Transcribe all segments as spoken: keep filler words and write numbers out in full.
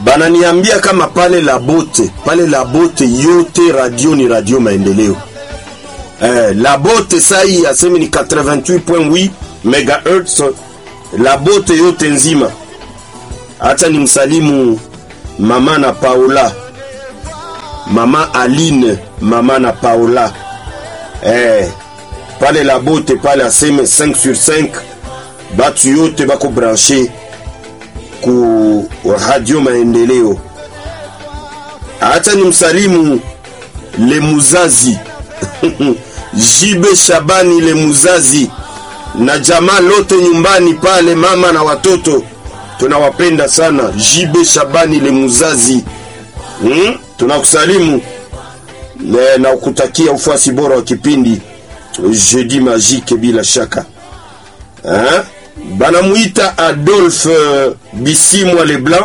bananiambia kama pale la bote, pale la bote yote radio ni radio maendeleo. Eh, la bote sai asemi ni quatre-vingt-huit point huit megahertz, la bote yote nzima. Acha ni msalimu mama na Paola, mama Aline, mama na Paola. Eh, pale la bote pale aseme cinq sur cinq batu yote bako branché ku radio maendeleo. Acha ni msalimu le muzazi Jibe Shabani le muzazi na jamaa lote nyumbani pale, mama na watoto tunawapenda sana. Jibe Shabani le muzazi, hmm? Tunakusalimu na kutakia ufuasi bora wa kipindi Jeudi Magique bila shaka. Hein? Banamuita Adolphe Bisimwa Leblanc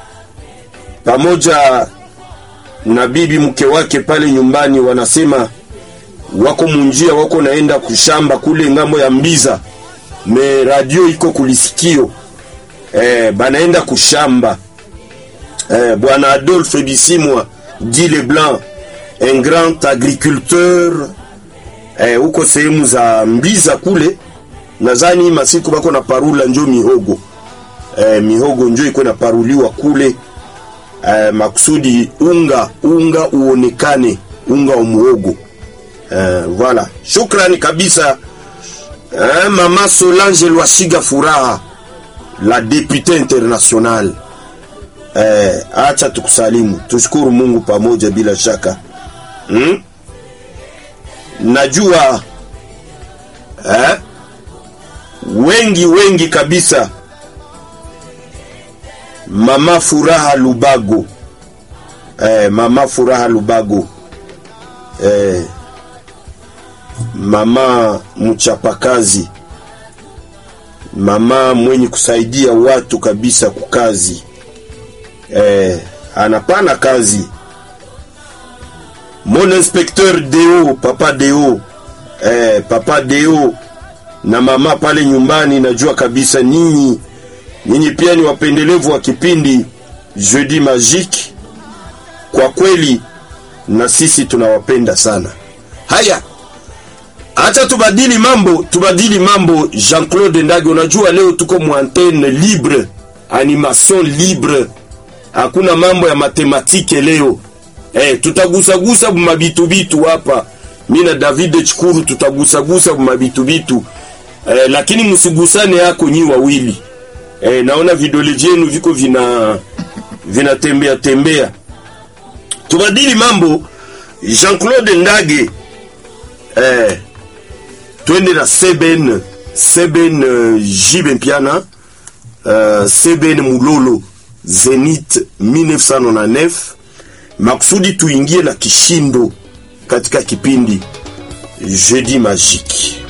pamoja na bibi mke wake pale nyumbani, wanasema wako munjia, wako naenda kushamba kule ngambo ya Mbiza, me radio iko kulisikio. Eh, banaenda kushamba. Eh, bwana Adolphe Bisimwa dit Leblanc, un grand agriculteur, eh, uko sehemu za Mbiza kule. Nazani masiku bako na parula njo mihogo. Eh, mihogo njo iko na paruliwa kule. Eh, makusudi unga unga uonekane, unga wa muhogo. Eh, voilà. Shukrani kabisa. Eh, mama Solange Lwashiga Furaha, la députée internationale. Eh, acha tukusalimu. Tushukuru Mungu pamoja bila shaka. Hmm? Najua eh, wengi wengi kabisa. Mama Furaha Lubago. Eh, mama Furaha Lubago. Eh, mama mchapakazi. Mama mwenye kusaidia watu kabisa kukazi. Eh, anapana kazi. Mon inspecteur Deo, papa Deo. Eh, papa Deo na mama pale nyumbani, najua kabisa ninyi ninyi pia ni wapendelevu wa kipindi Jeudi Magique. Kwa kweli na sisi tunawapenda sana. Haya, acha tubadili mambo, tubadili mambo. Jean-Claude Ndage, unajua leo tuko mu antenne libre, animation libre. Hakuna mambo ya matematike leo. Eh, tutagusa gusa bumabitu bitu hapa. Mimi na David Chikuru tutagusa gusa bumabitu bitu. Eh, lakini msigusane yako nyi wawili. Eh, naona vidole jenu viko vina vinatembea tembea. Tubadili mambo. Jean-Claude Ndage, eh, twende na Seben Seben uh, Jibempiana, uh, Seben Mulolo Zenith mille neuf cent quatre-vingt-dix-neuf. Maksudi tuingie na kishindo katika kipindi Jeudi Magique.